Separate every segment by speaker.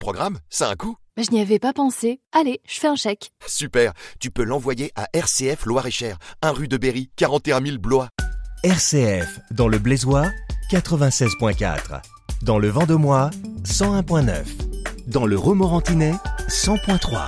Speaker 1: Programme, ça a un coût.
Speaker 2: Je n'y avais pas pensé. Allez, je fais un chèque.
Speaker 1: Super, tu peux l'envoyer à RCF Loir-et-Cher, 1 rue de Berry, 41 000 Blois.
Speaker 3: RCF, dans le Blésois, 96.4. Dans le Vendomois, 101.9. Dans le Romorantinais, 100.3.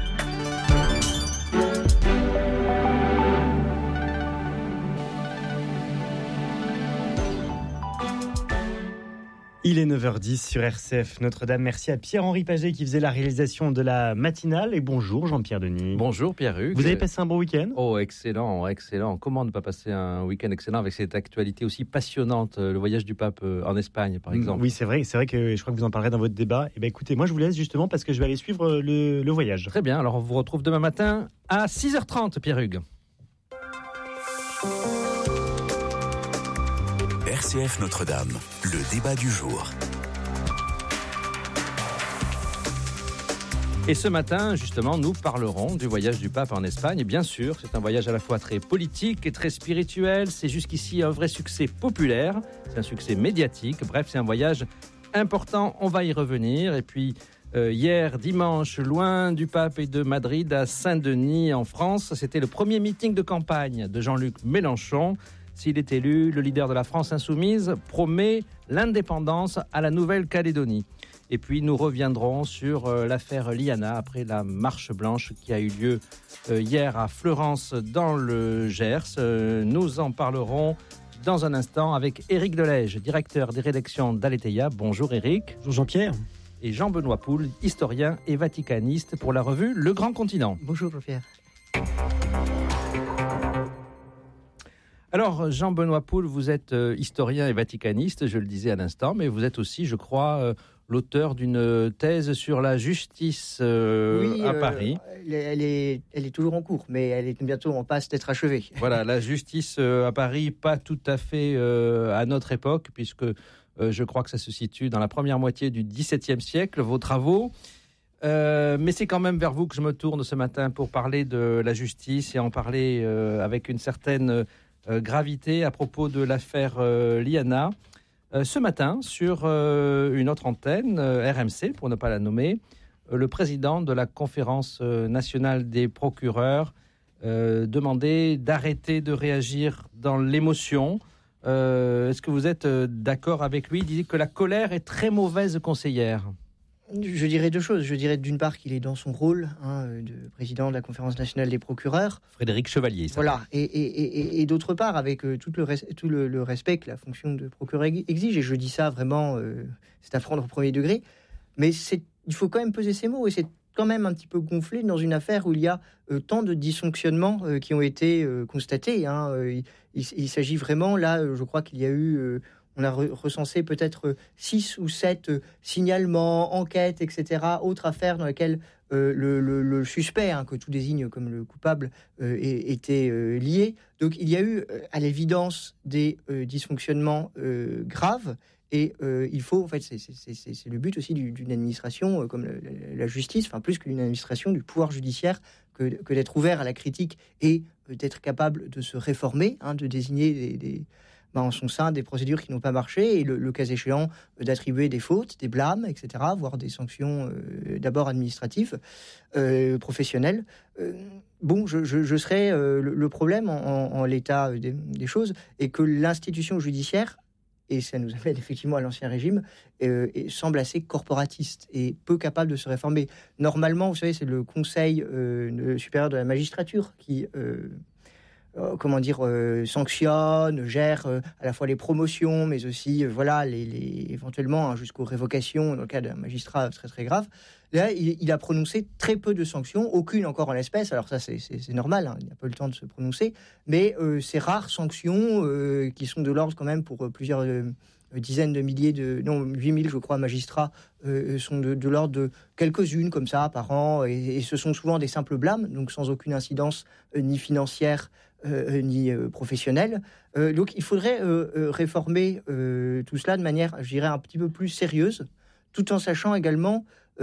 Speaker 4: Il est 9h10 sur RCF Notre-Dame. Merci à Pierre-Henri Paget qui faisait la réalisation de la matinale. Et bonjour Jean-Pierre Denis.
Speaker 5: Bonjour Pierre-Hugues.
Speaker 4: Vous avez passé un bon week-end ?
Speaker 5: Oh, excellent, excellent. Comment ne pas passer un week-end excellent avec cette actualité aussi passionnante, le voyage du pape en Espagne par exemple.
Speaker 4: Oui, c'est vrai que je crois que vous en parlerez dans votre débat. Et écoutez, moi je vous laisse justement parce que je vais aller suivre le voyage.
Speaker 5: Très bien, alors on vous retrouve demain matin à 6h30 Pierre-Hugues.
Speaker 6: RCF Notre-Dame, le débat du jour.
Speaker 5: Et ce matin, justement, nous parlerons du voyage du pape en Espagne. Et bien sûr, c'est un voyage à la fois très politique et très spirituel. C'est jusqu'ici un vrai succès populaire, c'est un succès médiatique. Bref, c'est un voyage important, on va y revenir. Et puis, hier, dimanche, loin du pape et de Madrid, à Saint-Denis, en France, c'était le premier meeting de campagne de Jean-Luc Mélenchon. S'il est élu, le leader de la France insoumise promet l'indépendance à la Nouvelle-Calédonie. Et puis nous reviendrons sur l'affaire Liana après la marche blanche qui a eu lieu hier à Fleurance dans le Gers. Nous en parlerons dans un instant avec Éric Delège, directeur des rédactions d'Aletheia. Bonjour Éric.
Speaker 4: Bonjour Jean-Pierre.
Speaker 5: Et Jean-Benoît Poul, historien et vaticaniste pour la revue Le Grand Continent.
Speaker 7: Bonjour Jean-Pierre.
Speaker 5: Alors, Jean-Benoît Poul, vous êtes historien et vaticaniste, je le disais à l'instant, mais vous êtes aussi, je crois, l'auteur d'une thèse sur la justice à Paris.
Speaker 7: Elle est toujours en cours, mais elle est bientôt en passe d'être achevée.
Speaker 5: Voilà, la justice à Paris, pas tout à fait à notre époque, puisque je crois que ça se situe dans la première moitié du XVIIe siècle, vos travaux. Mais c'est quand même vers vous que je me tourne ce matin pour parler de la justice et en parler avec une certaine gravité à propos de l'affaire Liana. Ce matin, sur une autre antenne, RMC, pour ne pas la nommer, le président de la Conférence nationale des procureurs demandait d'arrêter de réagir dans l'émotion. Est-ce que vous êtes d'accord avec lui ? Il disait que la colère est très mauvaise conseillère.
Speaker 7: Je dirais deux choses. Je dirais d'une part qu'il est dans son rôle de président de la Conférence nationale des procureurs.
Speaker 5: Frédéric Chevalier. Ça.
Speaker 7: Voilà. Et d'autre part, avec tout le respect que la fonction de procureur exige, et je dis ça vraiment, c'est à prendre au premier degré, mais il faut quand même peser ses mots, et c'est quand même un petit peu gonflé dans une affaire où il y a tant de dysfonctionnements qui ont été constatés. Il s'agit vraiment, là, je crois qu'il y a eu... on a recensé peut-être 6 ou 7 signalements, enquêtes, etc., autres affaires dans lesquelles le suspect, que tout désigne comme le coupable, était lié. Donc il y a eu à l'évidence des dysfonctionnements graves. Et il faut, en fait, c'est le but aussi d'une administration comme la justice, enfin plus qu'une administration, du pouvoir judiciaire, que d'être ouvert à la critique et d'être capable de se réformer, de désigner en son sein des procédures qui n'ont pas marché et le cas échéant d'attribuer des fautes, des blâmes, etc., voire des sanctions d'abord administratives, professionnelles. Je serais le problème en l'état des choses est que l'institution judiciaire, et ça nous amène effectivement à l'Ancien Régime, semble assez corporatiste et peu capable de se réformer. Normalement, vous savez, c'est le Conseil supérieur de la magistrature qui... sanctionne, gère à la fois les promotions, mais aussi éventuellement jusqu'aux révocations dans le cas d'un magistrat très très grave. Là, il a prononcé très peu de sanctions, aucune encore en l'espèce. Alors ça, c'est normal, il n'a pas eu le temps de se prononcer, mais ces rares sanctions qui sont de l'ordre quand même pour plusieurs dizaines de milliers 8000 je crois magistrats sont de l'ordre de quelques-unes comme ça par an, et ce sont souvent des simples blâmes, donc sans aucune incidence ni financière ni professionnelle. Donc il faudrait réformer tout cela de manière, je dirais, un petit peu plus sérieuse, tout en sachant également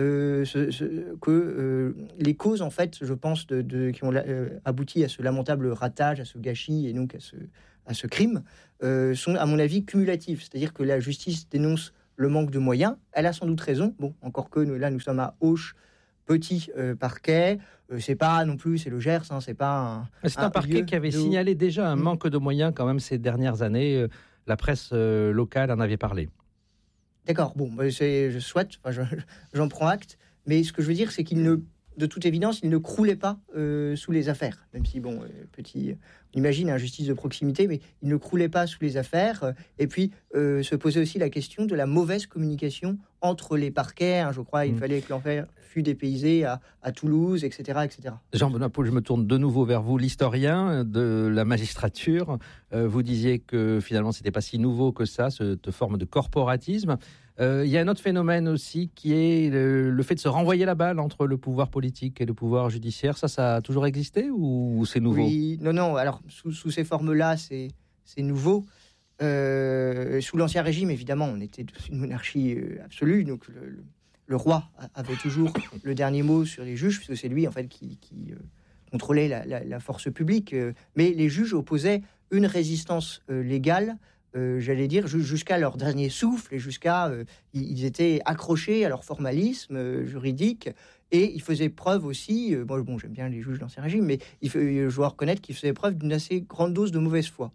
Speaker 7: que les causes, en fait, je pense, qui ont abouti à ce lamentable ratage, à ce gâchis et donc à ce crime, sont, à mon avis, cumulatives. C'est-à-dire que la justice dénonce le manque de moyens. Elle a sans doute raison. Bon, encore que nous sommes à Auch, petit parquet. C'est pas non plus, c'est le Gers, c'est pas
Speaker 5: c'est un parquet qui avait signalé déjà un manque de moyens quand même ces dernières années. La presse locale en avait parlé.
Speaker 7: D'accord, bon, j'en prends acte. Mais ce que je veux dire, c'est de toute évidence, il ne croulait pas sous les affaires. Même si, on imagine une justice de proximité, mais il ne croulait pas sous les affaires. Et puis, se posait aussi la question de la mauvaise communication entre les parquets. Je crois il fallait que l'enfer fût dépaysé à Toulouse, etc., etc.
Speaker 5: Jean-Benoît Poul, je me tourne de nouveau vers vous, l'historien de la magistrature. Vous disiez que finalement, ce n'était pas si nouveau que ça, cette forme de corporatisme. Il y a un autre phénomène aussi qui est le fait de se renvoyer la balle entre le pouvoir politique et le pouvoir judiciaire. Ça a toujours existé ou c'est nouveau ?
Speaker 7: Oui, non. Alors, sous ces formes-là, c'est nouveau. Sous l'Ancien Régime, évidemment, on était dans une monarchie absolue. Donc, le roi avait toujours le dernier mot sur les juges, puisque c'est lui, en fait, qui contrôlait la force publique. Mais les juges opposaient une résistance légale, j'allais dire, jusqu'à leur dernier souffle et ils étaient accrochés à leur formalisme juridique et ils faisaient preuve aussi, j'aime bien les juges d'Ancien Régime, mais je dois reconnaître qu'ils faisaient preuve d'une assez grande dose de mauvaise foi.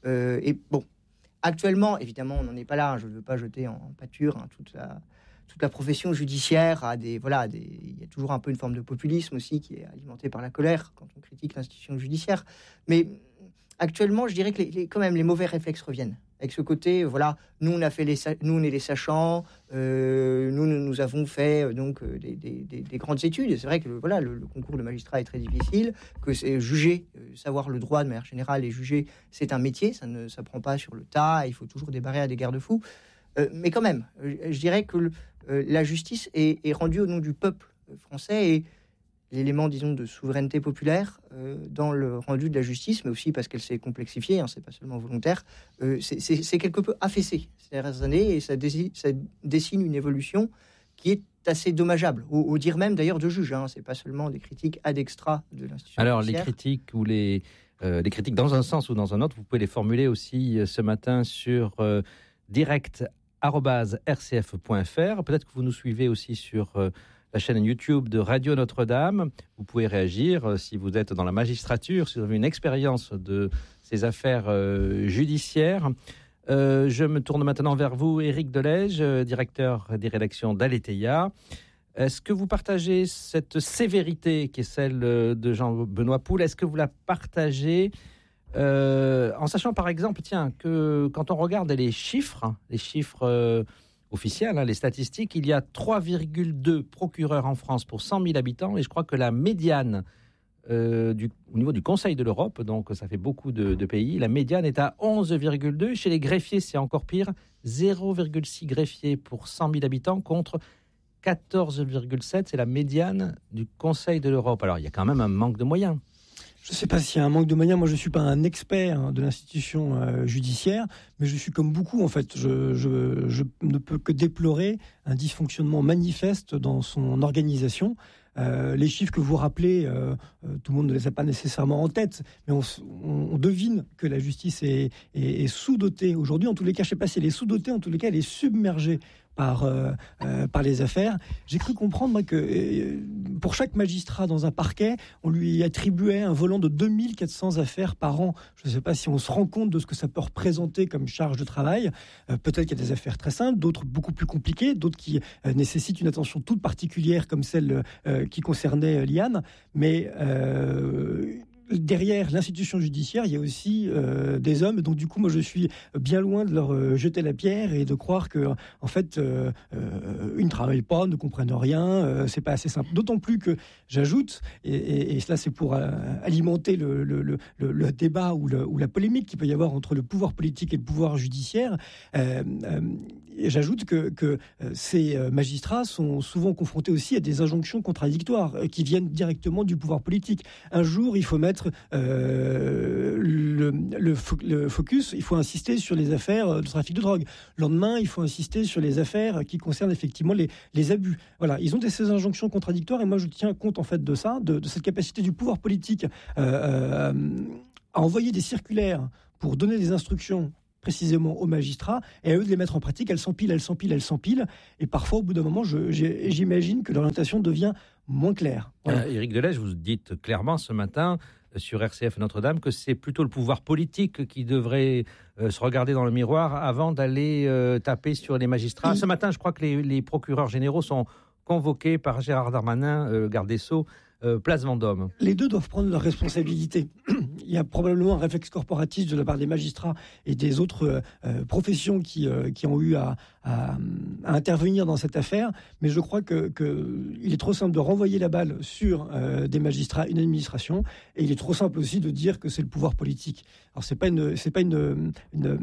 Speaker 7: Actuellement, évidemment, on n'en est pas là, je ne veux pas jeter en pâture toute la profession judiciaire il y a toujours un peu une forme de populisme aussi qui est alimenté par la colère quand on critique l'institution judiciaire, mais actuellement, je dirais que quand même les mauvais réflexes reviennent. Avec ce côté, nous on est les sachants, nous avons fait des grandes études. Et c'est vrai que le concours de magistrat est très difficile, que c'est juger, savoir le droit de manière générale et juger, c'est un métier, ça ne s'apprend pas sur le tas. Il faut toujours débarrer à des garde-fous. Mais quand même, je dirais que la justice est rendue au nom du peuple français et l'élément, disons, de souveraineté populaire dans le rendu de la justice, mais aussi parce qu'elle s'est complexifiée, c'est pas seulement volontaire, c'est quelque peu affaissé ces dernières années, et ça dessine une évolution qui est assez dommageable, au dire même d'ailleurs de juges, c'est pas seulement des critiques ad extra de l'institution
Speaker 5: Alors
Speaker 7: judiciaire.
Speaker 5: Les critiques ou les critiques dans un sens ou dans un autre, vous pouvez les formuler aussi ce matin sur direct@rcf.fr. Peut-être que vous nous suivez aussi sur la chaîne YouTube de Radio Notre-Dame. Vous pouvez réagir si vous êtes dans la magistrature, si vous avez une expérience de ces affaires judiciaires. Je me tourne maintenant vers vous, Éric Delège, directeur des rédactions d'Aletheia. Est-ce que vous partagez cette sévérité qui est celle de Jean-Benoît Poul ? Est-ce que vous la partagez en sachant par exemple, que quand on regarde les chiffres officiels, les statistiques, il y a 3,2 procureurs en France pour 100 000 habitants, et je crois que la médiane au niveau du Conseil de l'Europe, donc ça fait beaucoup de pays, la médiane est à 11,2. Chez les greffiers, c'est encore pire, 0,6 greffiers pour 100 000 habitants contre 14,7, c'est la médiane du Conseil de l'Europe. Alors il y a quand même un manque de moyens.
Speaker 8: Je ne sais pas s'il y a un manque de moyens. Moi, je ne suis pas un expert de l'institution judiciaire, mais je suis comme beaucoup, en fait. Je ne peux que déplorer un dysfonctionnement manifeste dans son organisation. Les chiffres que vous rappelez, tout le monde ne les a pas nécessairement en tête, mais on devine que la justice est sous-dotée aujourd'hui. En tous les cas, je ne sais pas si elle est sous-dotée, en tous les cas, elle est submergée par les affaires. J'ai cru comprendre moi, que pour chaque magistrat dans un parquet, on lui attribuait un volant de 2400 affaires par an. Je ne sais pas si on se rend compte de ce que ça peut représenter comme charge de travail. Peut-être qu'il y a des affaires très simples, d'autres beaucoup plus compliquées, d'autres qui nécessitent une attention toute particulière comme celle qui concernait Liane. Mais derrière l'institution judiciaire, il y a aussi des hommes. Donc du coup, moi, je suis bien loin de leur jeter la pierre et de croire que, en fait, ils ne travaillent pas, ne comprennent rien. C'est pas assez simple. D'autant plus que j'ajoute, et cela c'est pour alimenter le débat ou la polémique qu'il peut y avoir entre le pouvoir politique et le pouvoir judiciaire. J'ajoute que ces magistrats sont souvent confrontés aussi à des injonctions contradictoires qui viennent directement du pouvoir politique. Un jour, il faut mettre le focus, il faut insister sur les affaires de trafic de drogue. Le lendemain, il faut insister sur les affaires qui concernent effectivement les abus. Voilà, ils ont ces injonctions contradictoires et moi je tiens compte en fait de ça, de cette capacité du pouvoir politique à envoyer des circulaires pour donner des instructions précisément aux magistrats, et à eux de les mettre en pratique. Elles s'empilent, et parfois, au bout d'un moment, j'imagine que l'orientation devient moins claire. Voilà.
Speaker 5: Éric Delège, vous dites clairement ce matin sur RCF Notre-Dame que c'est plutôt le pouvoir politique qui devrait se regarder dans le miroir avant d'aller taper sur les magistrats. Ce matin, je crois que les procureurs généraux sont convoqués par Gérard Darmanin, garde des Sceaux, place Vendôme.
Speaker 8: Les deux doivent prendre leurs responsabilités. Il y a probablement un réflexe corporatiste de la part des magistrats et des autres professions qui ont eu à intervenir dans cette affaire, mais je crois qu'il est trop simple de renvoyer la balle sur des magistrats, une administration, et il est trop simple aussi de dire que c'est le pouvoir politique. Alors c'est pas une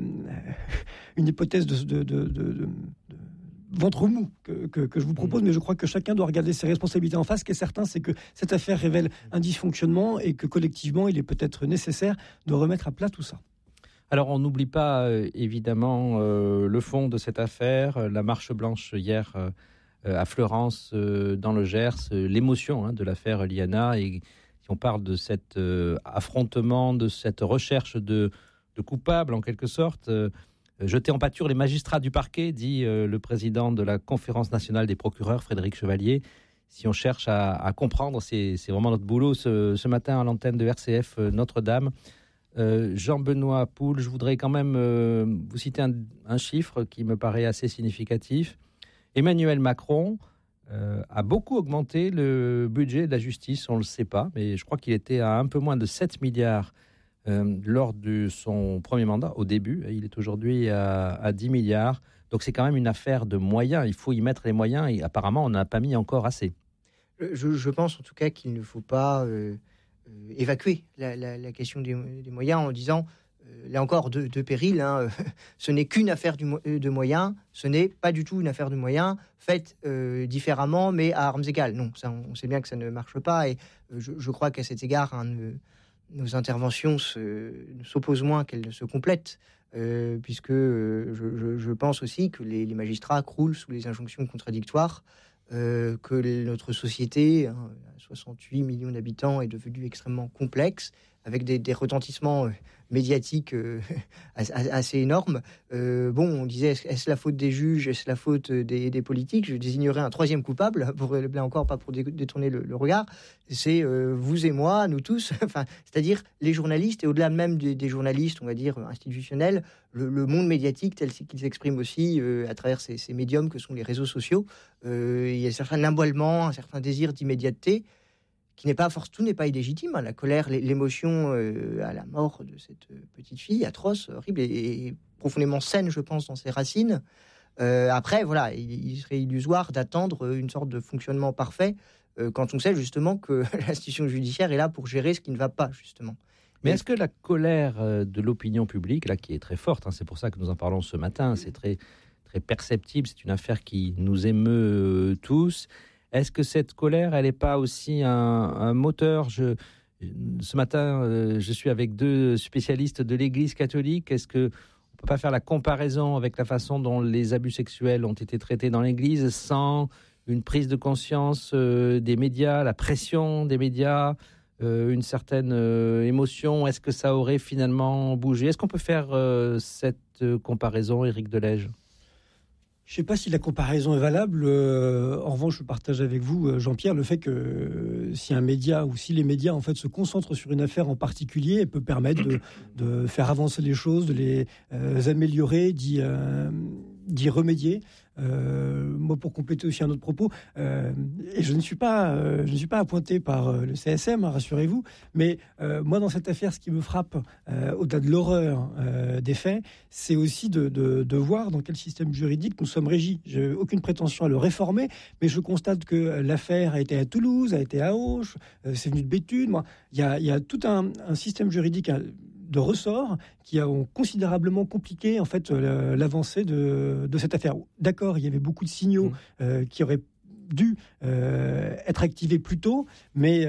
Speaker 8: hypothèse de ventre mou que je vous propose, mais je crois que chacun doit regarder ses responsabilités en face. Ce qui est certain, c'est que cette affaire révèle un dysfonctionnement et que collectivement, il est peut-être nécessaire de remettre à plat tout ça.
Speaker 5: Alors, on n'oublie pas évidemment le fond de cette affaire, la marche blanche hier à Fleurance, dans le Gers, l'émotion de l'affaire Liana. Et si on parle de cet affrontement, de cette recherche de coupables, en quelque sorte, jeter en pâture les magistrats du parquet, dit le président de la Conférence nationale des procureurs, Frédéric Chevalier. Si on cherche à comprendre, c'est vraiment notre boulot ce matin à l'antenne de RCF Notre-Dame. Jean-Benoît Poul, je voudrais quand même vous citer un chiffre qui me paraît assez significatif. Emmanuel Macron a beaucoup augmenté le budget de la justice, on ne le sait pas, mais je crois qu'il était à un peu moins de 7 milliards lors de son premier mandat, au début. Il est aujourd'hui à 10 milliards. Donc c'est quand même une affaire de moyens. Il faut y mettre les moyens et apparemment, on n'a pas mis encore assez.
Speaker 7: Je pense en tout cas qu'il ne faut pas évacuer la question des moyens en disant, là encore, deux périls. Ce n'est qu'une affaire de moyens. Ce n'est pas du tout une affaire de moyens faite différemment, mais à armes égales. Non, ça, on sait bien que ça ne marche pas. Et je crois qu'à cet égard, nos interventions s'opposent moins qu'elles ne se complètent, puisque je pense aussi que les magistrats croulent sous les injonctions contradictoires, que notre société, 68 millions d'habitants, est devenue extrêmement complexe, avec des retentissements médiatiques assez énormes. On disait, est-ce la faute des juges, est-ce la faute des politiques? Je désignerais un troisième coupable, là encore, pas pour détourner le regard. C'est vous et moi, nous tous, c'est-à-dire les journalistes, et au-delà même des journalistes, on va dire, institutionnels, le monde médiatique tel qu'il s'exprime aussi à travers ces médiums que sont les réseaux sociaux. Il y a un certain emballement, un certain désir d'immédiateté, tout n'est pas illégitime. La colère, l'émotion à la mort de cette petite fille, atroce, horrible et profondément saine, je pense, dans ses racines. Après, voilà, il serait illusoire d'attendre une sorte de fonctionnement parfait quand on sait justement que l'institution judiciaire est là pour gérer ce qui ne va pas, justement.
Speaker 5: Mais est-ce que la colère de l'opinion publique, là, qui est très forte, c'est pour ça que nous en parlons ce matin, c'est très, très perceptible, c'est une affaire qui nous émeut tous. Est-ce que cette colère, elle n'est pas aussi un moteur? Ce matin, je suis avec deux spécialistes de l'Église catholique. Est-ce qu'on ne peut pas faire la comparaison avec la façon dont les abus sexuels ont été traités dans l'Église sans une prise de conscience des médias, la pression des médias, une certaine émotion? Est-ce que ça aurait finalement bougé? Est-ce qu'on peut faire cette comparaison, Éric Delège?
Speaker 8: Je ne sais pas si la comparaison est valable. En revanche, je partage avec vous, Jean-Pierre, le fait que si un média ou si les médias en fait se concentrent sur une affaire en particulier, elle peut permettre de faire avancer les choses, de les améliorer, d'y remédier. Moi, pour compléter aussi un autre propos, et je ne suis pas appointé par le CSM, rassurez-vous, mais moi, dans cette affaire, ce qui me frappe, au-delà de l'horreur des faits, c'est aussi de voir dans quel système juridique nous sommes régis. J'ai aucune prétention à le réformer, mais je constate que l'affaire a été à Toulouse, a été à Auch, c'est venu de Béthune. Il y a tout un système juridique de ressorts qui ont considérablement compliqué en fait l'avancée de cette affaire. D'accord, il y avait beaucoup de signaux qui auraient dû être activés plus tôt, mais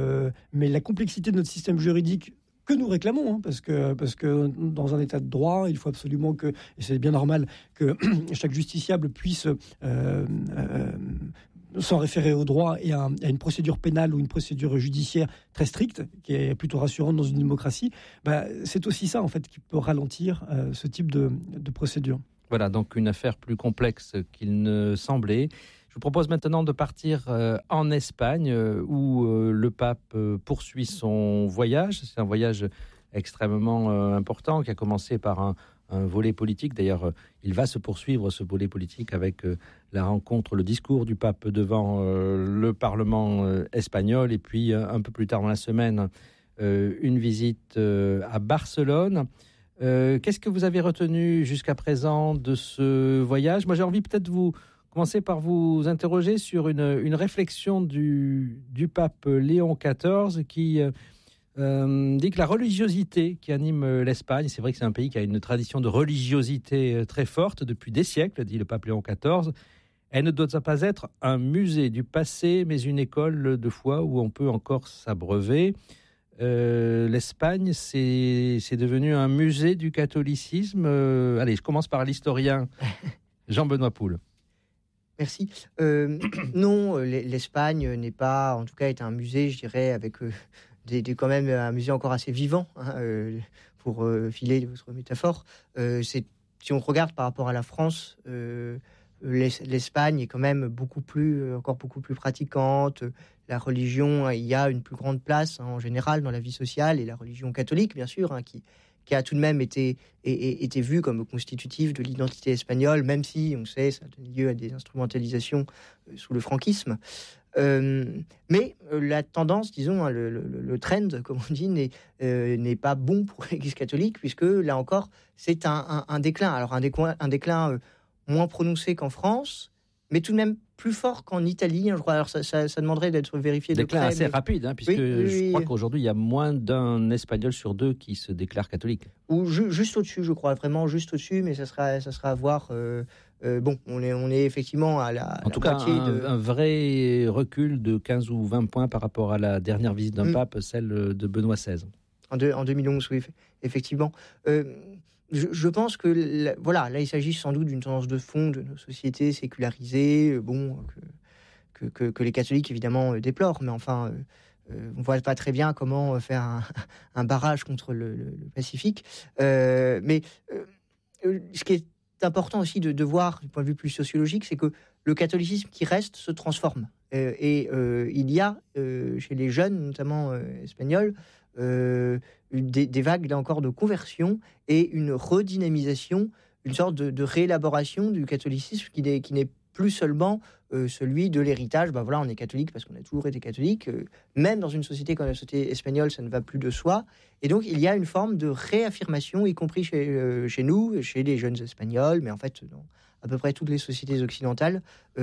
Speaker 8: la complexité de notre système juridique que nous réclamons, parce que dans un état de droit, il faut absolument que, et c'est bien normal, que chaque justiciable puisse s'en référer au droit et à une procédure pénale ou une procédure judiciaire très stricte, qui est plutôt rassurante dans une démocratie, c'est aussi ça en fait qui peut ralentir ce type de procédure.
Speaker 5: Voilà, donc une affaire plus complexe qu'il ne semblait. Je vous propose maintenant de partir en Espagne où le pape poursuit son voyage. C'est un voyage extrêmement important qui a commencé par un volet politique. D'ailleurs, il va se poursuivre, ce volet politique, avec la rencontre, le discours du pape devant le Parlement espagnol. Et puis, un peu plus tard dans la semaine, une visite à Barcelone. Qu'est-ce que vous avez retenu jusqu'à présent de ce voyage ? Moi, j'ai envie peut-être de vous commencer par vous interroger sur une réflexion du pape Léon XIV qui dit que la religiosité qui anime l'Espagne, c'est vrai que c'est un pays qui a une tradition de religiosité très forte depuis des siècles, dit le pape Léon XIV, elle ne doit pas être un musée du passé, mais une école de foi où on peut encore s'abreuver. L'Espagne, c'est devenu un musée du catholicisme. Allez, je commence par l'historien Jean-Benoît Poul.
Speaker 7: Merci. Non, l'Espagne n'est pas, en tout cas, est un musée, je dirais, avec quand même un musée encore assez vivant, pour filer votre métaphore. Si on regarde par rapport à la France, l'Espagne est quand même encore beaucoup plus pratiquante. La religion, il y a une plus grande place en général dans la vie sociale, et la religion catholique, bien sûr, qui a tout de même été vue comme constitutive de l'identité espagnole, même si, on sait, ça donne lieu à des instrumentalisations sous le franquisme. Mais la tendance, disons, le trend, comme on dit, n'est pas bon pour l'Église catholique, puisque, là encore, c'est un déclin. Alors, un déclin moins prononcé qu'en France, mais tout de même plus fort qu'en Italie, je crois. Alors ça demanderait d'être vérifié de près.
Speaker 5: Déclin assez rapide, puisque je crois qu'aujourd'hui, il y a moins d'un Espagnol sur 2 qui se déclare catholique.
Speaker 7: Ou juste au-dessus, je crois, vraiment juste au-dessus, mais ça sera à voir. Bon, on est effectivement à la
Speaker 5: en tout
Speaker 7: moitié
Speaker 5: cas, un vrai recul de 15 ou 20 points par rapport à la dernière visite d'un pape, celle de Benoît XVI.
Speaker 7: En 2011, oui, effectivement. Je pense que là, il s'agit sans doute d'une tendance de fond de nos sociétés sécularisées, que les catholiques évidemment déplorent, mais enfin, on voit pas très bien comment faire un barrage contre le Pacifique. Mais ce qui est important aussi de voir du point de vue plus sociologique, c'est que le catholicisme qui reste se transforme. Il y a chez les jeunes, notamment espagnols, des vagues, là encore, de conversion et une redynamisation, une sorte de réélaboration du catholicisme qui n'est plus seulement celui de l'héritage. Voilà, on est catholique parce qu'on a toujours été catholique. Même dans une société comme la société espagnole, ça ne va plus de soi. Et donc, il y a une forme de réaffirmation, y compris chez nous, chez les jeunes espagnols, mais en fait, dans à peu près toutes les sociétés occidentales,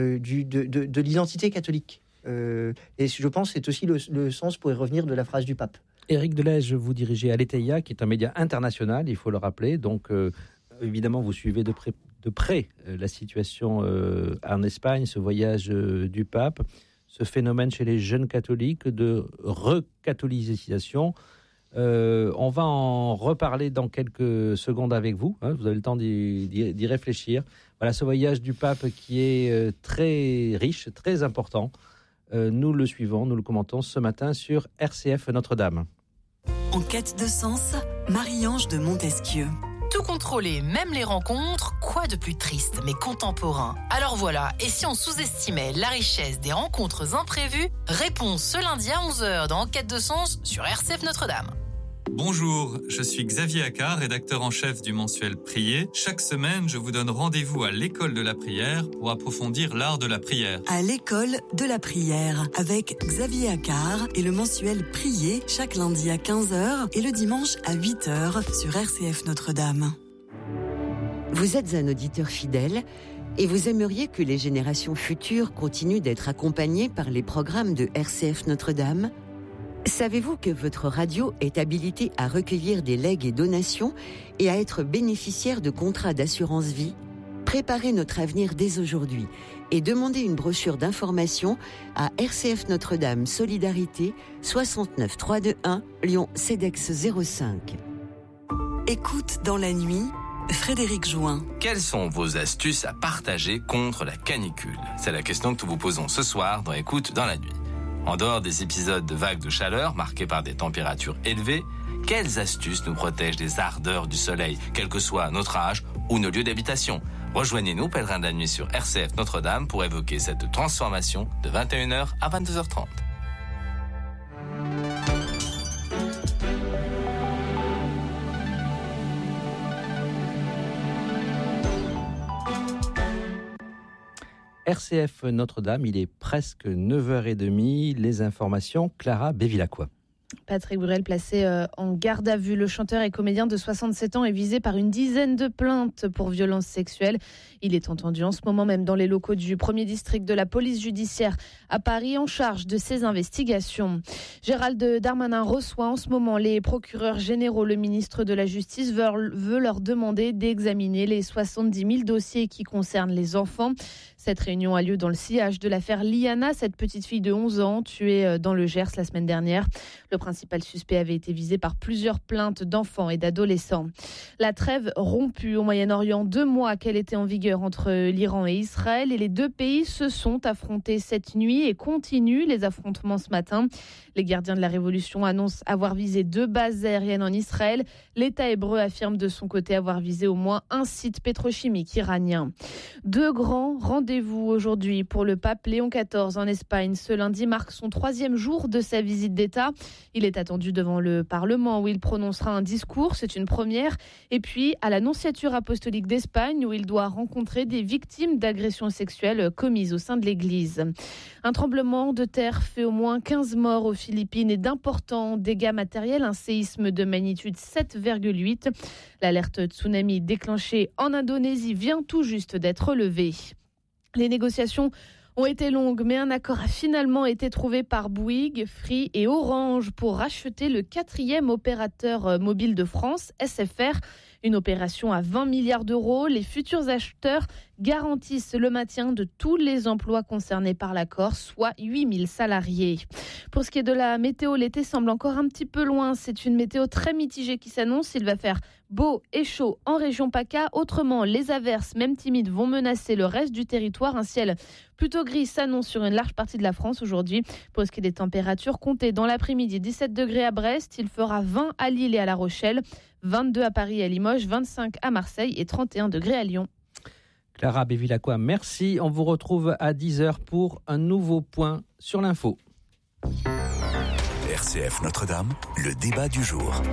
Speaker 7: de l'identité catholique. Et je pense que c'est aussi le sens, pour y revenir, de la phrase du pape.
Speaker 5: Éric Delège, vous dirigez Aleteia, qui est un média international, il faut le rappeler. Donc, évidemment, vous suivez de près la situation en Espagne, ce voyage du pape, ce phénomène chez les jeunes catholiques de recatholisation. On va en reparler dans quelques secondes avec vous. Vous avez le temps d'y réfléchir. Voilà, ce voyage du pape qui est très riche, très important. Nous le suivons, nous le commentons ce matin sur RCF Notre-Dame.
Speaker 9: En quête de sens, Marie-Ange de Montesquieu.
Speaker 10: Tout contrôler, même les rencontres, quoi de plus triste mais contemporain. Alors voilà, et si on sous-estimait la richesse des rencontres imprévues? Réponse ce lundi à 11h dans Enquête de sens sur RCF Notre-Dame.
Speaker 11: Bonjour, je suis Xavier Accard, rédacteur en chef du mensuel Prier. Chaque semaine, je vous donne rendez-vous à l'école de la prière pour approfondir l'art de la prière.
Speaker 9: À l'école de la prière, avec Xavier Accard et le mensuel Prier, chaque lundi à 15h et le dimanche à 8h sur RCF Notre-Dame.
Speaker 12: Vous êtes un auditeur fidèle et vous aimeriez que les générations futures continuent d'être accompagnées par les programmes de RCF Notre-Dame ? Savez-vous que votre radio est habilitée à recueillir des legs et donations et à être bénéficiaire de contrats d'assurance vie ? Préparez notre avenir dès aujourd'hui et demandez une brochure d'information à RCF Notre-Dame Solidarité 69 321 Lyon CEDEX 05.
Speaker 9: Écoute dans la nuit, Frédéric Join.
Speaker 13: Quelles sont vos astuces à partager contre la canicule ? C'est la question que nous vous posons ce soir dans Écoute dans la nuit. En dehors des épisodes de vagues de chaleur marqués par des températures élevées, quelles astuces nous protègent des ardeurs du soleil, quel que soit notre âge ou nos lieux d'habitation ? Rejoignez-nous, pèlerins de la nuit sur RCF Notre-Dame, pour évoquer cette transformation de 21h à 22h30.
Speaker 5: RCF Notre-Dame, il est presque 9h30. Les informations, Clara Bévilacqua.
Speaker 14: Patrick Bruel placé en garde à vue. Le chanteur et comédien de 67 ans est visé par une dizaine de plaintes pour violences sexuelles. Il est entendu en ce moment même dans les locaux du 1er district de la police judiciaire à Paris en charge de ces investigations. Gérald Darmanin reçoit en ce moment les procureurs généraux. Le ministre de la Justice veut leur demander d'examiner les 70 000 dossiers qui concernent les enfants. Cette réunion a lieu dans le sillage de l'affaire Liana, cette petite fille de 11 ans tuée dans le Gers la semaine dernière. Le principal suspect avait été visé par plusieurs plaintes d'enfants et d'adolescents. La trêve rompue au Moyen-Orient, 2 mois qu'elle était en vigueur entre l'Iran et Israël, et les deux pays se sont affrontés cette nuit et continuent les affrontements ce matin. Les gardiens de la Révolution annoncent avoir visé 2 bases aériennes en Israël. L'État hébreu affirme de son côté avoir visé au moins un site pétrochimique iranien. 2 grands rendez-vous aujourd'hui pour le pape Léon XIV en Espagne. Ce lundi marque son 3e jour de sa visite d'État. Il est attendu devant le Parlement où il prononcera un discours, c'est une première. Et puis à l'Annonciature apostolique d'Espagne où il doit rencontrer des victimes d'agressions sexuelles commises au sein de l'Église. Un tremblement de terre fait au moins 15 morts aux Philippines et d'importants dégâts matériels. Un séisme de magnitude 7,8. L'alerte tsunami déclenchée en Indonésie vient tout juste d'être levée. Les négociations ont été longues, mais un accord a finalement été trouvé par Bouygues, Free et Orange pour racheter le 4e opérateur mobile de France, SFR. Une opération à 20 milliards d'euros. Les futurs acheteurs garantissent le maintien de tous les emplois concernés par l'accord, soit 8000 salariés. Pour ce qui est de la météo, l'été semble encore un petit peu loin. C'est une météo très mitigée qui s'annonce. Il va faire beau et chaud en région PACA. Autrement, les averses, même timides, vont menacer le reste du territoire. Un ciel plutôt gris s'annonce sur une large partie de la France aujourd'hui. Pour ce qui est des températures, comptez dans l'après-midi 17 degrés à Brest. Il fera 20 à Lille et à La Rochelle, 22 à Paris et à Limoges, 25 à Marseille et 31 degrés à Lyon.
Speaker 5: Clara Bévilacqua, merci. On vous retrouve à 10h pour un nouveau point sur l'info.
Speaker 6: RCF Notre-Dame, le débat du jour.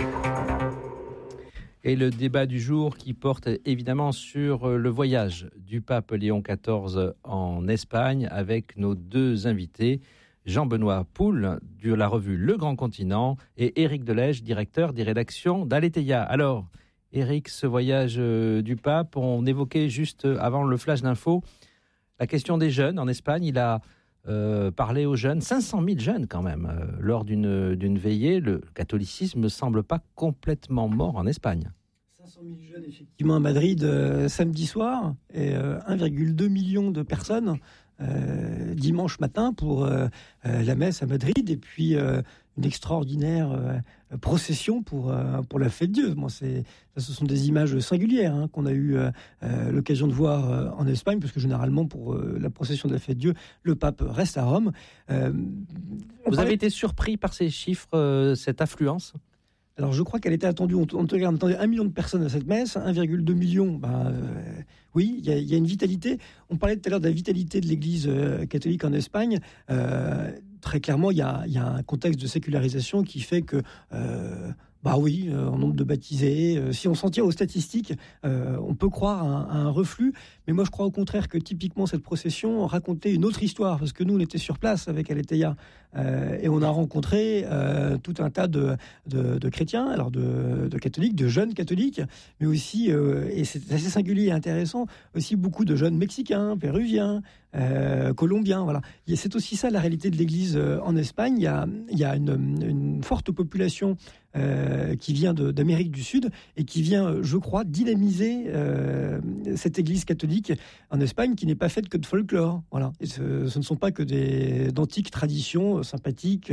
Speaker 5: Et le débat du jour qui porte évidemment sur le voyage du pape Léon XIV en Espagne avec nos 2 invités, Jean-Benoît Poul de la revue Le Grand Continent et Éric Delège, directeur des rédactions d'Aletheia. Alors, Éric, ce voyage du pape, on évoquait juste avant le flash d'info la question des jeunes en Espagne. Il a parlé aux jeunes, 500 000 jeunes quand même, lors d'une veillée. Le catholicisme ne semble pas complètement mort en Espagne.
Speaker 8: 500 000 jeunes, effectivement, à Madrid, samedi soir, et 1,2 million de personnes dimanche matin pour la messe à Madrid, et puis une extraordinaire procession pour la fête de Dieu. Bon, ce sont des images singulières qu'on a eu l'occasion de voir en Espagne, parce que généralement pour la procession de la fête de Dieu, le pape reste à Rome.
Speaker 5: Vous avez été surpris par ces chiffres, cette affluence ?
Speaker 8: Alors je crois qu'elle était attendue, on attendait 1 million de personnes à cette messe, 1,2 million, oui, il y a une vitalité. On parlait tout à l'heure de la vitalité de l'Église catholique en Espagne. Très clairement, il y a un contexte de sécularisation qui fait que, en nombre de baptisés, si on s'en tient aux statistiques, on peut croire à un reflux. Mais moi, je crois au contraire que typiquement cette procession racontait une autre histoire, parce que nous, on était sur place avec Aletheia et on a rencontré tout un tas de chrétiens, alors de catholiques, de jeunes catholiques, mais aussi, et c'est assez singulier et intéressant, aussi beaucoup de jeunes mexicains, péruviens, colombiens. Voilà. C'est aussi ça la réalité de l'Église en Espagne. Il y a une forte population qui vient d'Amérique du Sud et qui vient, je crois, dynamiser cette Église catholique en Espagne, qui n'est pas faite que de folklore. Voilà. Et ce ne sont pas que d'antiques traditions sont sympathiques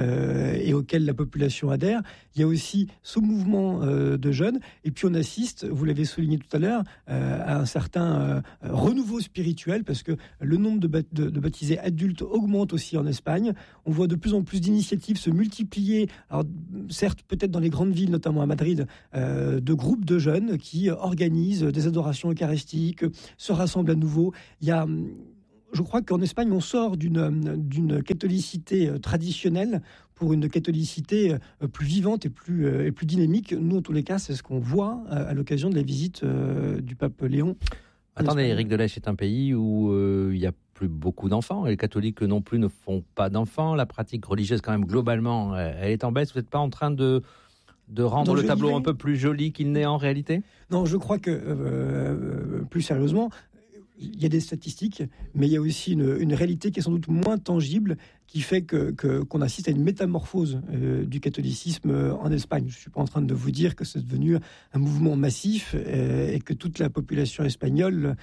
Speaker 8: et auxquels la population adhère. Il y a aussi ce mouvement de jeunes. Et puis on assiste, vous l'avez souligné tout à l'heure, à un certain renouveau spirituel, parce que le nombre de baptisés adultes augmente aussi en Espagne. On voit de plus en plus d'initiatives se multiplier. Alors certes, peut-être dans les grandes villes, notamment à Madrid, de groupes de jeunes qui organisent des adorations eucharistiques, se rassemblent à nouveau. Je crois qu'en Espagne, on sort d'une catholicité traditionnelle pour une catholicité plus vivante et plus dynamique. Nous, en tous les cas, c'est ce qu'on voit à l'occasion de la visite du pape Léon.
Speaker 5: Attendez, Éric Delèche est un pays où il n'y a plus beaucoup d'enfants. Et les catholiques non plus ne font pas d'enfants. La pratique religieuse, quand même, globalement, elle est en baisse. Vous n'êtes pas en train de rendre le tableau un peu plus joli qu'il n'est en réalité ?
Speaker 8: Non, je crois que, plus sérieusement, il y a des statistiques, mais il y a aussi une réalité qui est sans doute moins tangible, qui fait qu'on assiste à une métamorphose du catholicisme en Espagne. Je ne suis pas en train de vous dire que c'est devenu un mouvement massif et que toute la population espagnole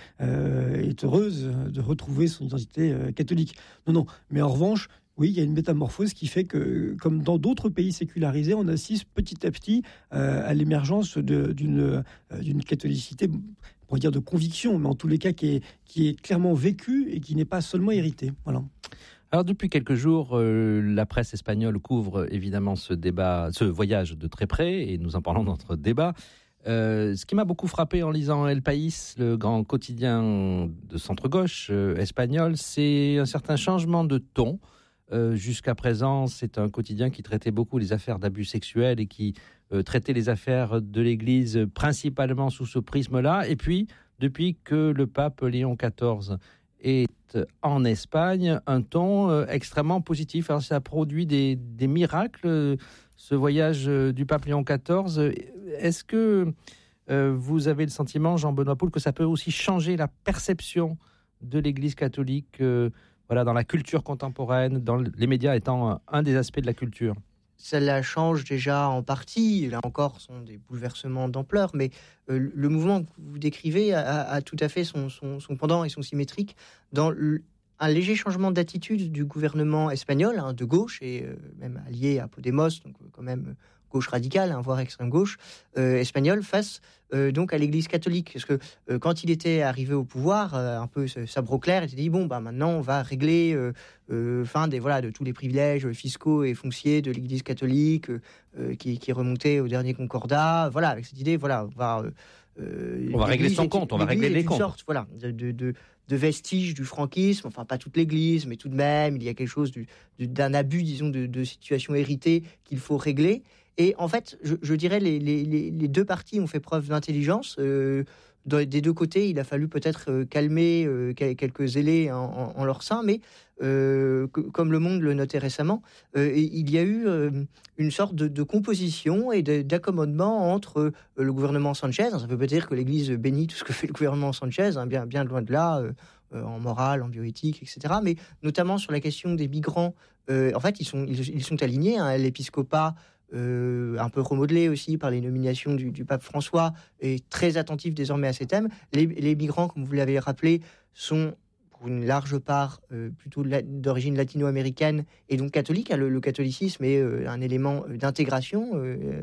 Speaker 8: est heureuse de retrouver son identité catholique. Non, mais en revanche, oui, il y a une métamorphose qui fait que, comme dans d'autres pays sécularisés, on assiste petit à petit à l'émergence d'une catholicité, on pourrait dire de conviction, mais en tous les cas qui est clairement vécue et qui n'est pas seulement héritée. Voilà.
Speaker 5: Alors depuis quelques jours, la presse espagnole couvre évidemment ce voyage de très près, et nous en parlons dans notre débat. Ce qui m'a beaucoup frappé en lisant El País, le grand quotidien de centre-gauche espagnol, c'est un certain changement de ton. Jusqu'à présent, c'est un quotidien qui traitait beaucoup les affaires d'abus sexuels et qui traitait les affaires de l'Église principalement sous ce prisme-là. Et puis, depuis que le pape Léon XIV est en Espagne, un ton extrêmement positif. Alors, ça a produit des miracles, ce voyage du pape Léon XIV. Est-ce que vous avez le sentiment, Jean-Benoît Poul, que ça peut aussi changer la perception de l'Église catholique dans la culture contemporaine, dans les médias étant un des aspects de la culture?
Speaker 7: Ça la change déjà en partie. Là encore, ce sont des bouleversements d'ampleur, mais le mouvement que vous décrivez a tout à fait son pendant et son symétrique dans un léger changement d'attitude du gouvernement espagnol, de gauche, et même allié à Podemos, donc quand même gauche radicale, voire extrême gauche, espagnole, face donc à l'Église catholique. Parce que quand il était arrivé au pouvoir, un peu sabre au clair, il s'est dit maintenant on va régler fin de tous les privilèges fiscaux et fonciers de l'Église catholique qui remontaient au dernier concordat. Voilà, avec cette idée, on va
Speaker 5: régler son compte, on va régler les comptes.
Speaker 7: Une sorte, de vestiges du franquisme, enfin pas toute l'Église, mais tout de même, il y a quelque chose d'un abus, disons, de situation héritée qu'il faut régler. Et en fait, je dirais les deux parties ont fait preuve d'intelligence. Des deux côtés, il a fallu peut-être calmer quelques zélés en leur sein, mais comme Le Monde le notait récemment, il y a eu une sorte de composition et d'accommodement entre le gouvernement Sanchez. Ça veut pas dire que l'Église bénit tout ce que fait le gouvernement Sanchez, bien loin de là, en morale, en bioéthique, etc. Mais notamment sur la question des migrants, en fait, ils sont alignés. L'épiscopat, un peu remodelé aussi par les nominations du pape François, est très attentif désormais à ces thèmes. Les migrants, comme vous l'avez rappelé, sont pour une large part plutôt d'origine latino-américaine et donc catholique. Le catholicisme est un élément d'intégration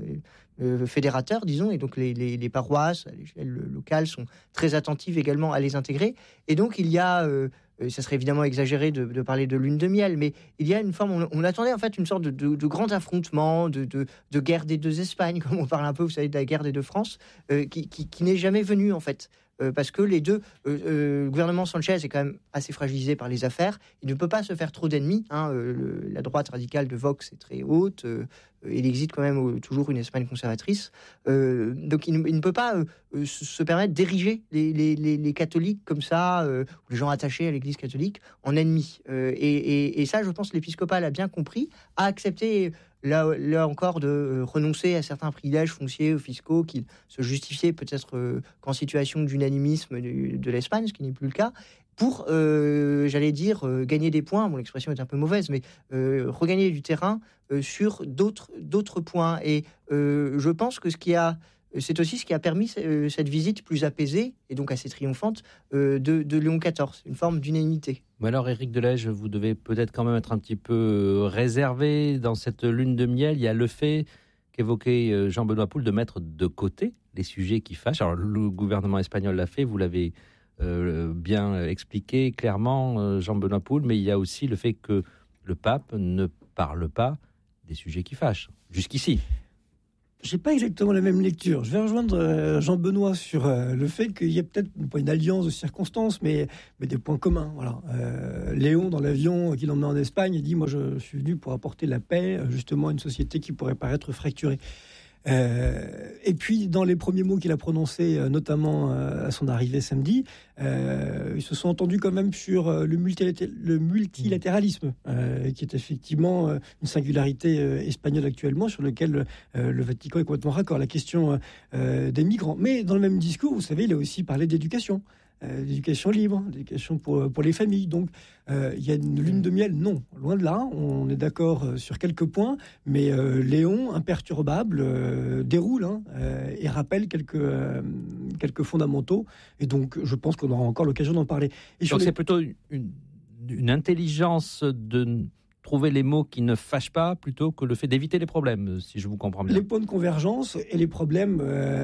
Speaker 7: fédérateur, disons, et donc les paroisses à l'échelle locale sont très attentives également à les intégrer. Et donc il y a ça serait évidemment exagéré de parler de lune de miel, mais il y a une forme, on attendait en fait une sorte de grand affrontement, de guerre des deux Espagnes, comme on parle un peu, vous savez, de la guerre des deux France, qui n'est jamais venue en fait. Parce que les deux, le gouvernement Sanchez est quand même assez fragilisé par les affaires. Il ne peut pas se faire trop d'ennemis. La droite radicale de Vox est très haute. Il existe quand même toujours une Espagne conservatrice. Donc il ne peut pas se permettre d'ériger les catholiques comme ça, ou les gens attachés à l'Église catholique, en ennemis. Et ça, je pense que l'épiscopat l'a bien compris, a accepté là encore de renoncer à certains privilèges fonciers ou fiscaux qui se justifiaient peut-être qu'en situation d'unanimisme de l'Espagne, ce qui n'est plus le cas, pour, j'allais dire, gagner des points. Bon, l'expression est un peu mauvaise, mais regagner du terrain sur d'autres points. Et je pense que ce qui a c'est aussi ce qui a permis cette visite plus apaisée et donc assez triomphante de Léon XIV, une forme d'unanimité.
Speaker 5: Mais alors, Éric Delège, vous devez peut-être quand même être un petit peu réservé dans cette lune de miel. Il y a le fait qu'évoquait Jean-Benoît Poel de mettre de côté les sujets qui fâchent. Alors, le gouvernement espagnol l'a fait, vous l'avez bien expliqué clairement, Jean-Benoît Poel, mais il y a aussi le fait que le pape ne parle pas des sujets qui fâchent, jusqu'ici.
Speaker 8: Je n'ai pas exactement la même lecture. Je vais rejoindre Jean-Benoît sur le fait qu'il y a peut-être pas une alliance de circonstances, mais des points communs. Voilà. Léon, dans l'avion qui l'emmenait en Espagne, il dit « Moi, je suis venu pour apporter la paix, justement, à une société qui pourrait paraître fracturée. » Et puis, dans les premiers mots qu'il a prononcés, notamment à son arrivée samedi, ils se sont entendus quand même sur le multilatéralisme, qui est effectivement une singularité espagnole actuellement, sur lequel le Vatican est complètement raccord. La question des migrants. Mais dans le même discours, vous savez, il a aussi parlé d'éducation. D'éducation libre, d'éducation pour les familles. Donc, il y a une lune de miel. Non, loin de là. On est d'accord sur quelques points, mais Léon, imperturbable, déroule et rappelle quelques fondamentaux. Et donc, je pense qu'on aura encore l'occasion d'en parler. Et
Speaker 5: donc, c'est plutôt une intelligence de trouver les mots qui ne fâchent pas plutôt que le fait d'éviter les problèmes, si je vous comprends bien.
Speaker 8: Les points de convergence et les problèmes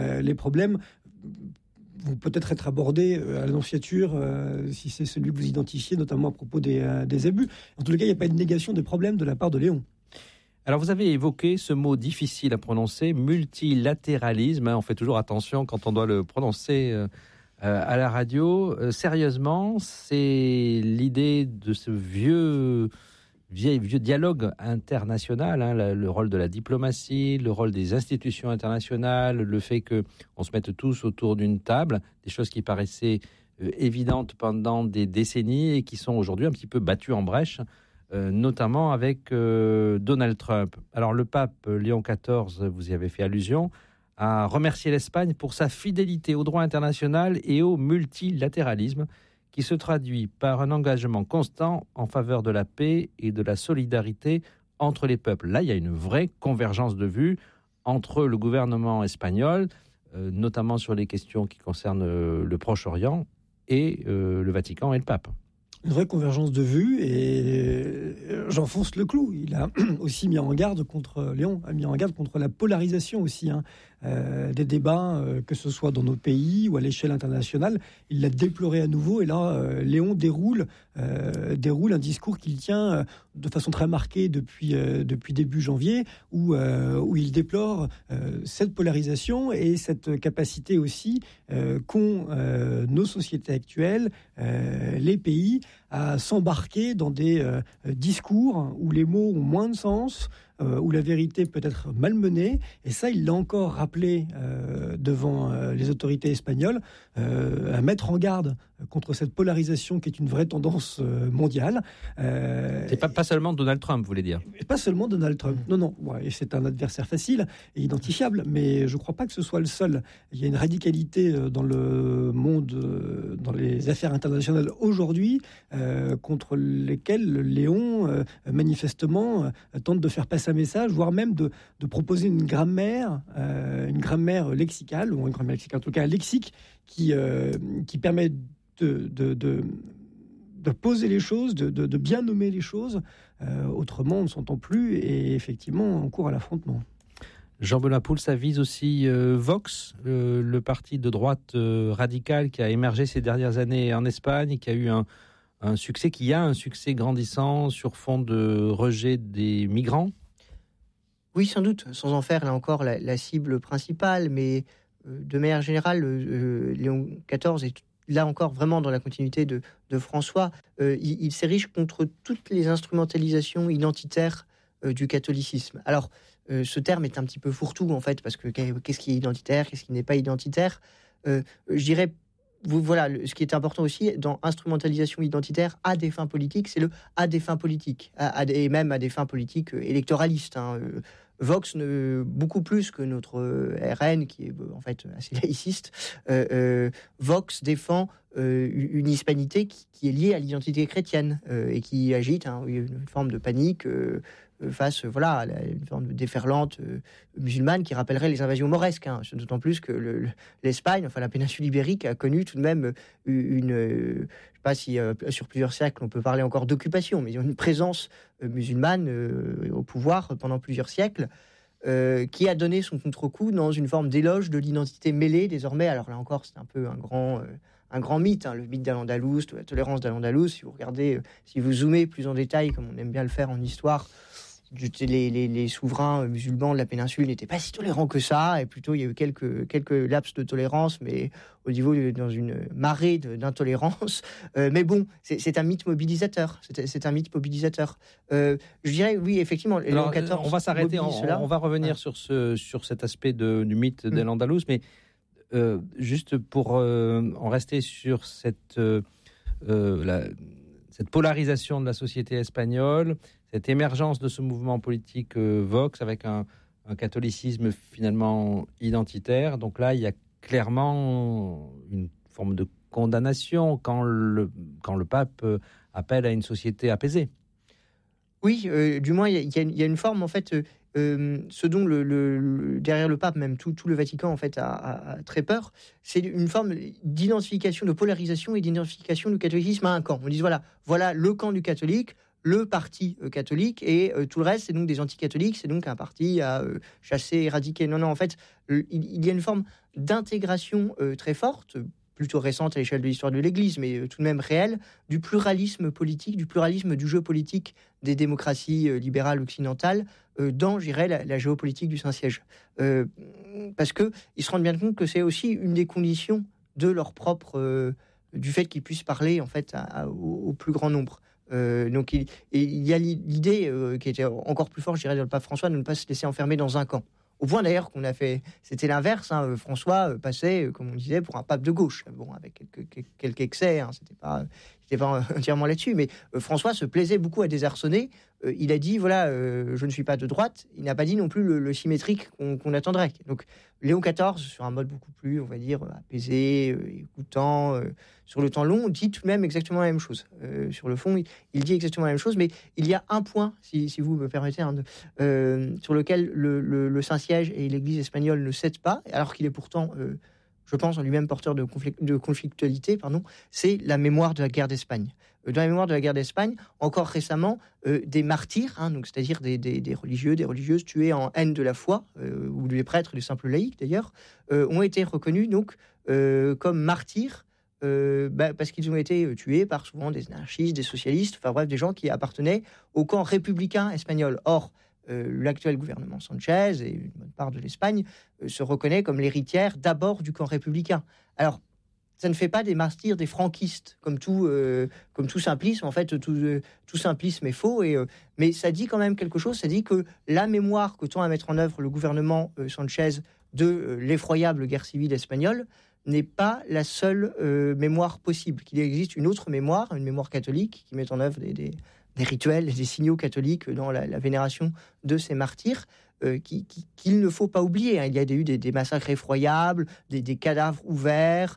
Speaker 8: vont peut-être être abordés à l'annonciature, si c'est celui que vous identifiez, notamment à propos des abus. En tout cas, il n'y a pas de négation des problèmes de la part de Léon.
Speaker 5: Alors, vous avez évoqué ce mot difficile à prononcer, multilatéralisme. On fait toujours attention quand on doit le prononcer à la radio. Sérieusement, c'est l'idée de ce vieux dialogue international, le rôle de la diplomatie, le rôle des institutions internationales, le fait qu'on se mette tous autour d'une table, des choses qui paraissaient évidentes pendant des décennies et qui sont aujourd'hui un petit peu battues en brèche, notamment avec Donald Trump. Alors le pape Léon XIV, vous y avez fait allusion, a remercié l'Espagne pour sa fidélité au droit international et au multilatéralisme, qui se traduit par un engagement constant en faveur de la paix et de la solidarité entre les peuples. Là, il y a une vraie convergence de vues entre le gouvernement espagnol, notamment sur les questions qui concernent le Proche-Orient, et le Vatican et le pape.
Speaker 8: Une vraie convergence de vues, et j'enfonce le clou. Il a aussi mis en garde contre, Léon a mis en garde contre la polarisation aussi, des débats, que ce soit dans nos pays ou à l'échelle internationale. Il l'a déploré à nouveau, et là, Léon déroule un discours qu'il tient de façon très marquée depuis début janvier, où il déplore cette polarisation et cette capacité aussi qu'ont nos sociétés actuelles, les pays, à s'embarquer dans des discours où les mots ont moins de sens, où la vérité peut être malmenée. Et ça, il l'a encore rappelé devant les autorités espagnoles, à mettre en garde contre cette polarisation qui est une vraie tendance mondiale.
Speaker 5: C'est pas seulement Donald Trump, vous voulez dire?
Speaker 8: Pas seulement Donald Trump, non. Ouais, c'est un adversaire facile et identifiable, mais je ne crois pas que ce soit le seul. Il y a une radicalité dans le monde, dans les affaires internationales aujourd'hui, contre lesquelles Léon, manifestement, tente de faire passer un message, voire même de proposer une grammaire lexicale, ou une grammaire lexique, en tout cas lexique, qui permet de poser les choses, de bien nommer les choses. Autrement, on ne s'entend plus et effectivement, on court à l'affrontement.
Speaker 5: Jean-Benoît Poel, ça vise aussi Vox, le parti de droite radical qui a émergé ces dernières années en Espagne, qui a eu un succès grandissant sur fond de rejet des migrants.
Speaker 7: Oui, sans doute, sans en faire là encore la cible principale, mais de manière générale, Léon XIV est là encore vraiment dans la continuité de François. Il s'érige contre toutes les instrumentalisations identitaires du catholicisme. Alors, ce terme est un petit peu fourre-tout en fait, parce que qu'est-ce qui est identitaire, qu'est-ce qui n'est pas identitaire. Je dirais, voilà, ce qui est important aussi dans instrumentalisation identitaire à des fins politiques, c'est le à des fins politiques, et même à des fins politiques électoralistes. Vox, beaucoup plus que notre RN, qui est en fait assez laïciste, Vox défend une hispanité qui est liée à l'identité chrétienne et qui agite une forme de panique face à une forme de déferlante musulmane qui rappellerait les invasions mauresques. D'autant plus que l'Espagne, la péninsule ibérique, a connu tout de même je ne sais pas si sur plusieurs siècles on peut parler encore d'occupation, mais une présence musulmane au pouvoir pendant plusieurs siècles. Qui a donné son contre-coup dans une forme d'éloge de l'identité mêlée désormais. Alors là encore, c'est un peu un grand mythe, le mythe d'Al-Andalus, de la tolérance d'Al-Andalus. Si vous regardez, si vous zoomez plus en détail, comme on aime bien le faire en histoire, les souverains musulmans de la péninsule n'étaient pas si tolérants que ça, et plutôt il y a eu quelques laps de tolérance, mais au niveau dans une marée d'intolérance. Mais bon, c'est un mythe mobilisateur. C'est un mythe mobilisateur. Je dirais, oui, effectivement.
Speaker 5: Alors, on va s'arrêter, on va revenir sur cet aspect du mythe d'Al-Andalus, mais juste pour en rester sur cette polarisation de la société espagnole, cette émergence de ce mouvement politique Vox avec un catholicisme finalement identitaire. Donc là, il y a clairement une forme de condamnation quand le pape appelle à une société apaisée.
Speaker 7: Oui, du moins, il y a une forme, en fait, ce dont derrière le pape, même tout le Vatican, en fait, a très peur, c'est une forme d'identification, de polarisation et d'identification du catholicisme à un camp. On dit, voilà le camp du catholique, le parti catholique, et tout le reste, c'est donc des anticatholiques, c'est donc un parti à chasser, éradiquer. Non, en fait, il y a une forme d'intégration très forte, plutôt récente à l'échelle de l'histoire de l'Église, mais tout de même réelle, du pluralisme politique, du pluralisme du jeu politique des démocraties libérales occidentales dans, je dirais, la géopolitique du Saint-Siège. Parce qu'ils se rendent bien compte que c'est aussi une des conditions de leur propre... du fait qu'ils puissent parler, en fait, au plus grand nombre. Donc il y a l'idée qui était encore plus forte, je dirais, dans le pape François, de ne pas se laisser enfermer dans un camp. Au point d'ailleurs qu'on a fait, c'était l'inverse. François passait, comme on disait, pour un pape de gauche. Bon, avec quelques excès, c'était pas entièrement là-dessus. Mais François se plaisait beaucoup à désarçonner. Il a dit je ne suis pas de droite. Il n'a pas dit non plus le symétrique qu'on attendrait. Donc Léon XIV, sur un mode beaucoup plus, on va dire, apaisé, écoutant, sur le temps long, dit tout de même exactement la même chose. Sur le fond, il dit exactement la même chose, mais il y a un point, si vous me permettez, sur lequel le Saint-Siège et l'Église espagnole ne cèdent pas, alors qu'il est pourtant, je pense, en lui-même porteur de conflictualité, c'est la mémoire de la guerre d'Espagne. Dans la mémoire de la guerre d'Espagne, encore récemment, des martyrs, donc c'est-à-dire des religieux, des religieuses tués en haine de la foi, ou des prêtres, des simples laïcs d'ailleurs, ont été reconnus donc comme martyrs parce qu'ils ont été tués par souvent des anarchistes, des socialistes, enfin bref, des gens qui appartenaient au camp républicain espagnol. Or, l'actuel gouvernement Sanchez et une bonne part de l'Espagne se reconnaît comme l'héritière d'abord du camp républicain. Alors, ça ne fait pas des martyrs des franquistes, comme tout simplisme. En fait, tout simplisme est faux. Mais ça dit quand même quelque chose. Ça dit que la mémoire que tend à mettre en œuvre le gouvernement Sanchez de l'effroyable guerre civile espagnole n'est pas la seule mémoire possible. Qu'il existe une autre mémoire, une mémoire catholique, qui met en œuvre des rituels, des signaux catholiques dans la vénération de ces martyrs, qu'il ne faut pas oublier. Il y a eu des massacres effroyables, des cadavres ouverts,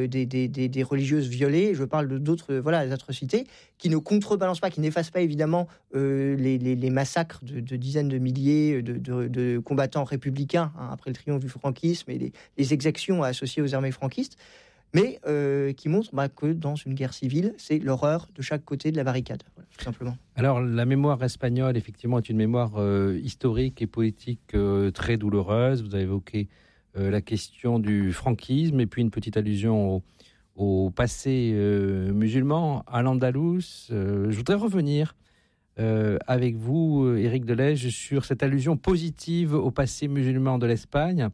Speaker 7: des religieuses violées. Je parle d'autres atrocités qui ne contrebalancent pas, qui n'effacent pas évidemment les massacres de dizaines de milliers de combattants républicains après le triomphe du franquisme et les exactions associées aux armées franquistes, mais qui montre que dans une guerre civile, c'est l'horreur de chaque côté de la barricade, tout simplement.
Speaker 5: Alors, la mémoire espagnole, effectivement, est une mémoire historique et politique très douloureuse. Vous avez évoqué la question du franquisme et puis une petite allusion au passé musulman, à l'Andalous. Je voudrais revenir avec vous, Éric Delège, sur cette allusion positive au passé musulman de l'Espagne.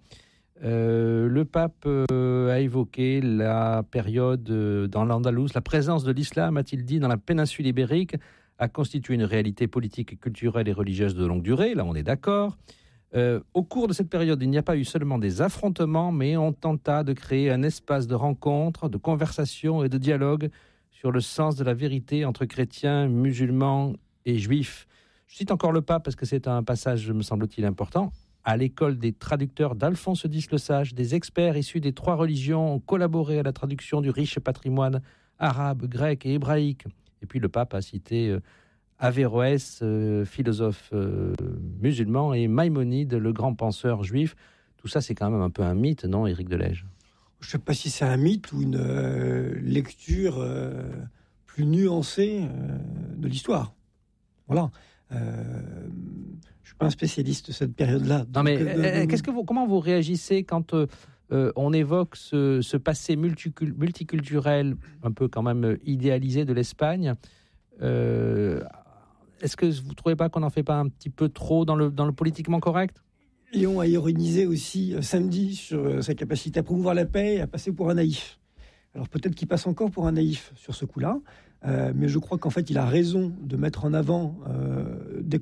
Speaker 5: Le pape a évoqué la période dans l'Andalous. La présence de l'islam, a-t-il dit, dans la péninsule ibérique a constitué une réalité politique, culturelle et religieuse de longue durée. Là, on est d'accord. Au cours de cette période, il n'y a pas eu seulement des affrontements, mais on tenta de créer un espace de rencontre, de conversation et de dialogue sur le sens de la vérité entre chrétiens, musulmans et juifs. Je cite encore le pape parce que c'est un passage, me semble-t-il, important. À l'école des traducteurs d'Alphonse X le Sage, des experts issus des 3 religions ont collaboré à la traduction du riche patrimoine arabe, grec et hébraïque. Et puis le pape a cité Averroès, philosophe musulman, et Maïmonide, le grand penseur juif. Tout ça, c'est quand même un peu un mythe, non, Éric Delège ?
Speaker 8: Je ne sais pas si c'est un mythe ou une lecture plus nuancée de l'histoire. Voilà. Je ne suis pas un spécialiste de cette période-là.
Speaker 5: Non, mais comment vous réagissez quand on évoque ce passé multiculturel, un peu quand même idéalisé de l'Espagne ? Est-ce que vous ne trouvez pas qu'on n'en fait pas un petit peu trop dans le politiquement correct ?
Speaker 8: Léon a ironisé aussi samedi sur sa capacité à promouvoir la paix et à passer pour un naïf. Alors peut-être qu'il passe encore pour un naïf sur ce coup-là, mais je crois qu'en fait il a raison de mettre en avant des